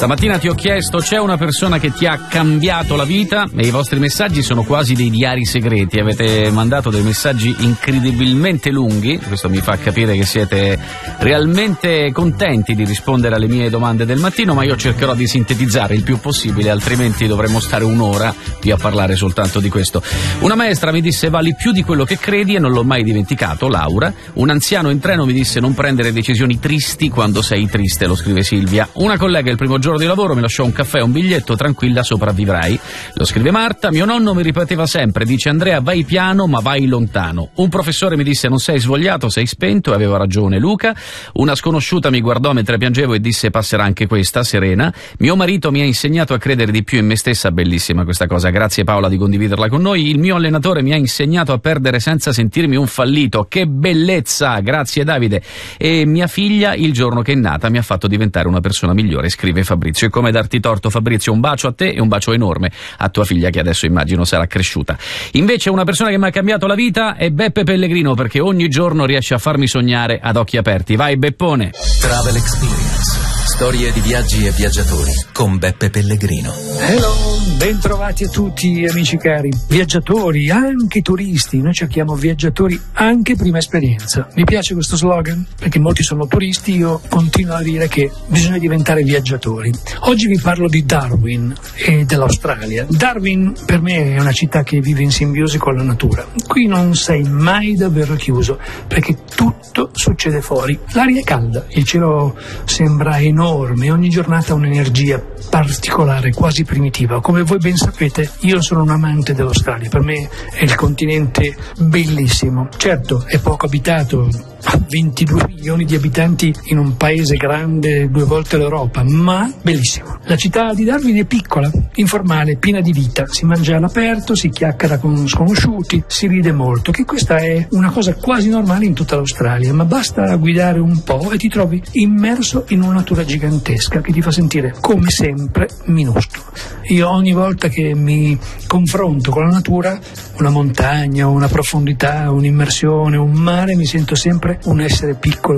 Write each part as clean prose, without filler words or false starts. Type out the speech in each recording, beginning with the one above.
Stamattina ti ho chiesto: c'è una persona che ti ha cambiato la vita? E i vostri messaggi sono quasi dei diari segreti, avete mandato dei messaggi incredibilmente lunghi, questo mi fa capire che siete realmente contenti di rispondere alle mie domande del mattino, ma io cercherò di sintetizzare il più possibile, altrimenti dovremmo stare un'ora qui a parlare soltanto di questo. Una maestra mi disse: vali più di quello che credi, e non l'ho mai dimenticato, Laura. Un anziano in treno mi disse: non prendere decisioni tristi quando sei triste, lo scrive Silvia. Una collega il primo giorno di lavoro mi lasciò un caffè e un biglietto: tranquilla, sopravvivrai, lo scrive Marta. Mio nonno mi ripeteva sempre: dice Andrea, vai piano ma vai lontano. Un professore mi disse: non sei svogliato, sei spento, e aveva ragione Luca. Una sconosciuta mi guardò mentre piangevo e disse: passerà anche questa, Serena. Mio marito mi ha insegnato a credere di più in me stessa, bellissima questa cosa, grazie Paola di condividerla con noi. Il mio allenatore mi ha insegnato a perdere senza sentirmi un fallito, che bellezza, grazie Davide. E mia figlia il giorno che è nata mi ha fatto diventare una persona migliore, scrive Fabrizio. E come darti torto, Fabrizio, un bacio a te e un bacio enorme a tua figlia, che adesso immagino sarà cresciuta. Invece una persona che mi ha cambiato la vita è Beppe Pellegrino, perché ogni giorno riesce a farmi sognare ad occhi aperti. Vai Beppone! Travel Experience, storie di viaggi e viaggiatori con Beppe Pellegrino. Hello, bentrovati a tutti amici cari, viaggiatori, anche turisti. Noi cerchiamo viaggiatori anche prima esperienza. Mi piace questo slogan perché molti sono turisti, io continuo a dire che bisogna diventare viaggiatori. Oggi vi parlo di Darwin e dell'Australia. Darwin per me è una città che vive in simbiosi con la natura. Qui non sei mai davvero chiuso perché tutto succede fuori. L'aria è calda, il cielo sembra enorme, ogni giornata ha un'energia particolare, quasi primitiva. Come voi ben sapete, io sono un amante dell'Australia, per me è il continente bellissimo. Certo, è poco abitato, ha 22 milioni di abitanti in un paese grande 2 volte l'Europa, ma bellissimo. La città di Darwin è piccola, informale, piena di vita, si mangia all'aperto, si chiacchiera con sconosciuti, si ride molto, che questa è una cosa quasi normale in tutta l'Australia, ma basta guidare un po' e ti trovi immerso in una natura gigantesca che ti fa sentire come sempre minuscolo. Io ogni volta che mi confronto con la natura, una montagna, una profondità, un'immersione, un mare, mi sento sempre un essere piccolo.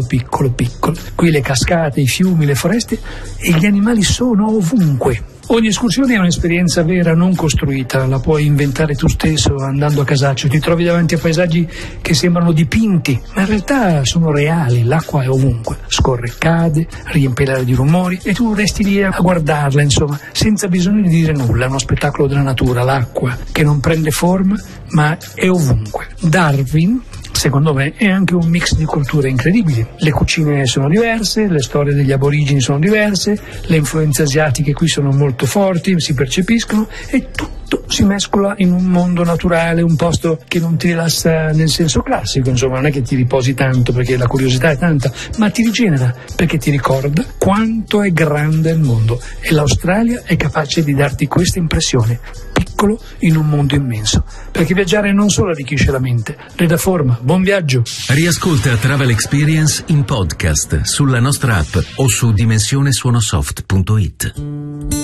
Qui le cascate, i fiumi, le foreste e gli animali sono ovunque. Ogni escursione è un'esperienza vera, non costruita, la puoi inventare tu stesso andando a casaccio, ti trovi davanti a paesaggi che sembrano dipinti, ma in realtà sono reali, l'acqua è ovunque, scorre, cade, riempie l'aria di rumori e tu resti lì a guardarla, insomma, senza bisogno di dire nulla, è uno spettacolo della natura, l'acqua che non prende forma ma è ovunque. Darwin, secondo me, è anche un mix di culture incredibili. Le cucine sono diverse, le storie degli aborigeni sono diverse, le influenze asiatiche qui sono molto forti, si percepiscono e tutto si mescola in un mondo naturale, un posto che non ti rilassa nel senso classico, insomma non è che ti riposi tanto perché la curiosità è tanta, ma ti rigenera perché ti ricorda quanto è grande il mondo e l'Australia è capace di darti questa impressione, piccolo in un mondo immenso, perché viaggiare non solo arricchisce la mente, le dà forma. Buon viaggio! Riascolta Travel Experience in podcast sulla nostra app o su dimensionesuonosoft.it.